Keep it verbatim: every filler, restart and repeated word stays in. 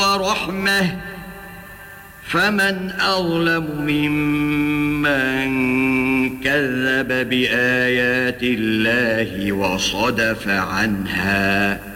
ورحمة فمن أظلم ممن كذب بآيات الله وصدف عنها